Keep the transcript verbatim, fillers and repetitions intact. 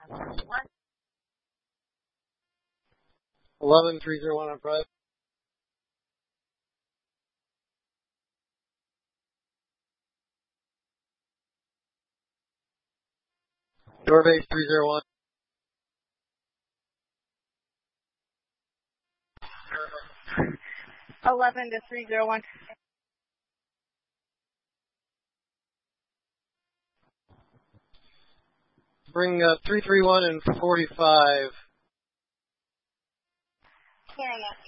eleven three zero one on private. Door base three zero one. eleven to three zero one. Bring uh, three three one and forty-five. Hearing it.